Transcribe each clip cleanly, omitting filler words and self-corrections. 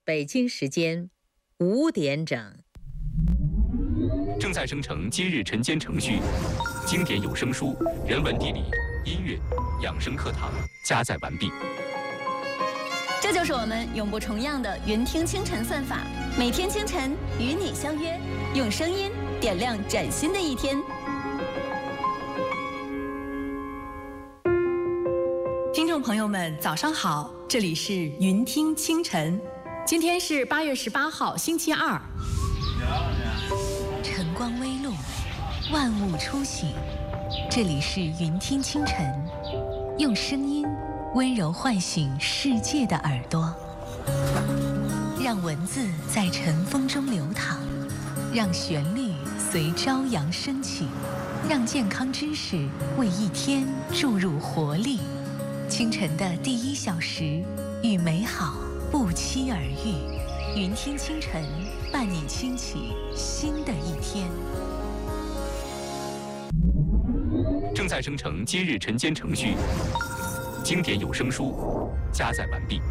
北京时间5点整。 正在生成今日晨间程序，经典有声书、人文地理、音乐、养生课堂加载完毕。 这就是我们永不重样的云听清晨算法，每天清晨与你相约，用声音点亮崭新的一天。 听众朋友们，早上好，这里是云听清晨，今天是8月18号，星期二。 晨光微露，万物初醒，这里是云听清晨，用声音温柔唤醒世界的耳朵，让文字在晨风中流淌，让旋律随朝阳升起，让健康知识为一天注入活力。清晨的第1小时，与美好不期而遇。云听清晨，伴你轻启新的一天。 正在生成今日晨间程序，经典有声书加载完毕。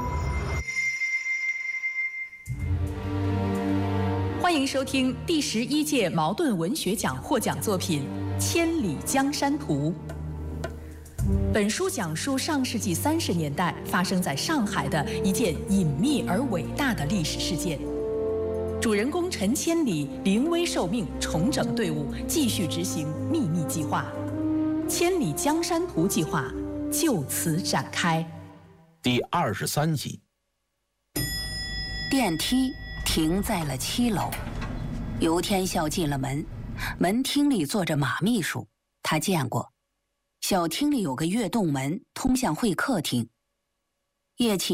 欢迎收听第11届茅盾文学奖获奖作品《千里江山图》。本书讲述上世纪30年代发生在上海的一件隐秘而伟大的历史事件。主人公陈千里临危受命，重整队伍，继续执行秘密计划。千里江山图计划就此展开。 第23集。 电梯停在了7楼，尤天笑进了门，门厅里坐着马秘书，他见过。小厅里有个跃动门，通向会客厅。叶启